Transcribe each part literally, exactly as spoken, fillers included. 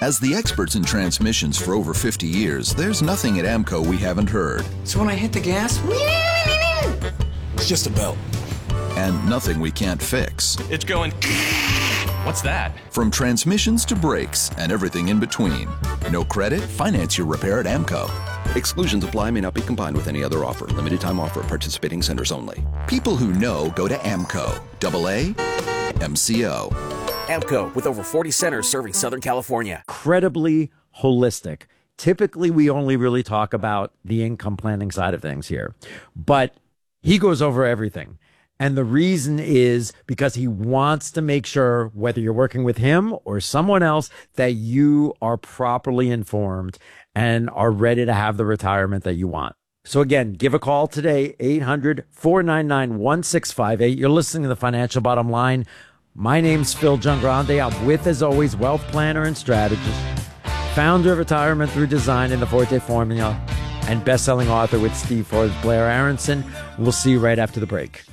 As the experts in transmissions for over fifty years, there's nothing at AMCO we haven't heard. So when I hit the gas, it's just a belt. And nothing we can't fix. It's going... What's that? From transmissions to brakes and everything in between. No credit? Finance your repair at AMCO. Exclusions apply, may not be combined with any other offer. Limited time offer. Participating centers only. People who know go to AMCO. Double A M C O. AMCO, with over forty centers serving Southern California. Incredibly holistic. Typically, we only really talk about the income planning side of things here, but he goes over everything. And the reason is because he wants to make sure, whether you're working with him or someone else, that you are properly informed and are ready to have the retirement that you want. So again, give a call today, eight hundred, four nine nine, one six five eight. You're listening to The Financial Bottom Line. My name's Phil Giangrande. I'm with, as always, wealth planner and strategist, founder of Retirement Through Design and the Forte Formula, and best-selling author with Steve Forbes, Blair Aronson. We'll see you right after the break.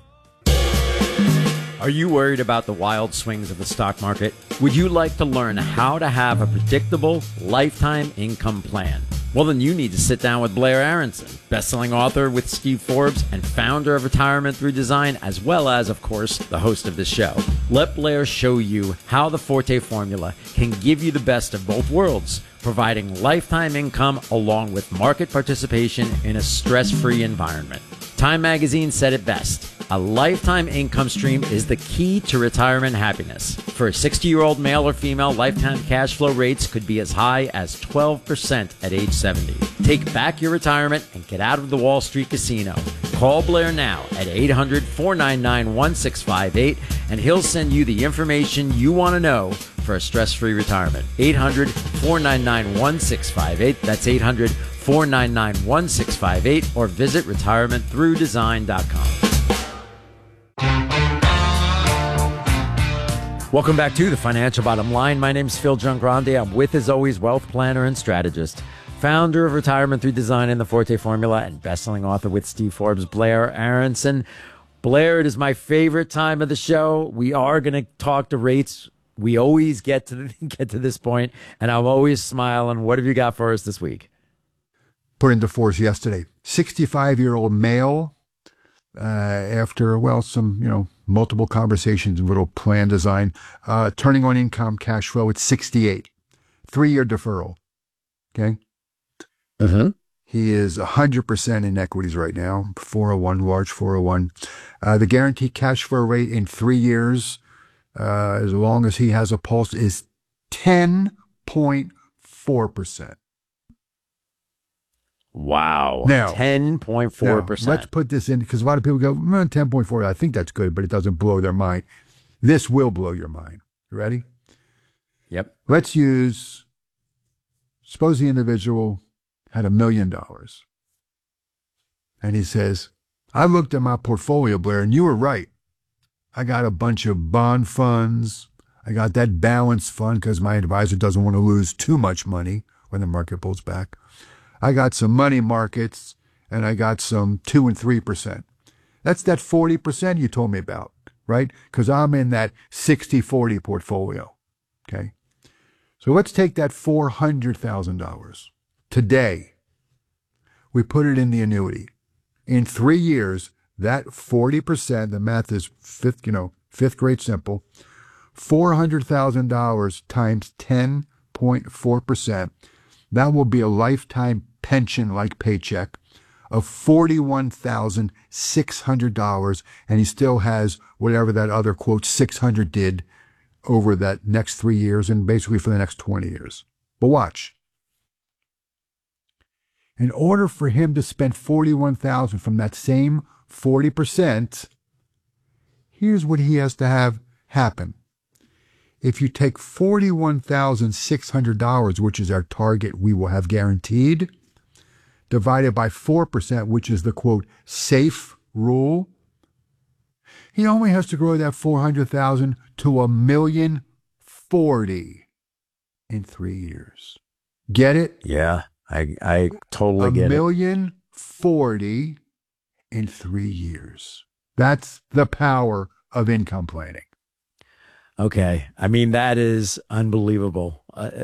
Are you worried about the wild swings of the stock market? Would you like to learn how to have a predictable lifetime income plan? Well, then you need to sit down with Blair Aronson, best-selling author with Steve Forbes and founder of Retirement Through Design, as well as, of course, the host of this show. Let Blair show you how the Forte Formula can give you the best of both worlds, providing lifetime income along with market participation in a stress-free environment. Time Magazine said it best. A lifetime income stream is the key to retirement happiness. For a sixty-year-old male or female, lifetime cash flow rates could be as high as twelve percent at age seventy. Take back your retirement and get out of the Wall Street casino. Call Blair now at eight hundred, four nine nine, one six five eight, and he'll send you the information you want to know for a stress-free retirement. eight hundred, four nine nine, one six five eight. That's eight hundred, four nine nine, one six five eight, or visit retirement through design dot com. Welcome back to The Financial Bottom Line. My name's Phil Giangrande. I'm with, as always, wealth planner and strategist, founder of Retirement Through Design and the Forte Formula, and best-selling author with Steve Forbes, Blair Aronson. Blair, it is my favorite time of the show. We are going to talk to rates. We always get to get to this point, and I'm always smiling. What have you got for us this week? Put into force yesterday. sixty-five-year-old male, uh, after, well, some, you know, multiple conversations, little plan design, uh, turning on income cash flow at sixty-eight. Three-year deferral. Okay? Mm-hmm. He is one hundred percent in equities right now, four oh one, large four oh one. Uh, the guaranteed cash flow rate in three years, uh, as long as he has a pulse, is ten point four percent. Wow. Now, ten point four percent. Now, let's put this in, because a lot of people go, mm, ten point four, I think that's good, but it doesn't blow their mind. This will blow your mind. You ready? Yep. Let's use, suppose the individual had a million dollars. And he says, I looked at my portfolio, Blair, and you were right. I got a bunch of bond funds. I got that balance fund because my advisor doesn't want to lose too much money when the market pulls back. I got some money markets, and I got some two and three percent. That's that forty percent you told me about, right? Because I'm in that sixty forty portfolio, okay? So let's take that four hundred thousand dollars. Today, we put it in the annuity. In three years, that forty percent, the math is fifth, you know, fifth grade simple, four hundred thousand dollars times ten point four percent. That will be a lifetime pension-like paycheck of forty-one thousand six hundred dollars, and he still has whatever that other, quote, six hundred did over that next three years and basically for the next twenty years. But watch. In order for him to spend forty-one thousand dollars from that same forty percent, here's what he has to have happen. If you take forty-one thousand six hundred dollars, which is our target we will have guaranteed, divided by four percent, which is the, quote, safe rule, he only has to grow that four hundred thousand dollars to a million forty in three years. Get it? Yeah, I I totally a get it. A million forty in three years. That's the power of income planning. Okay. I mean, that is unbelievable. Uh,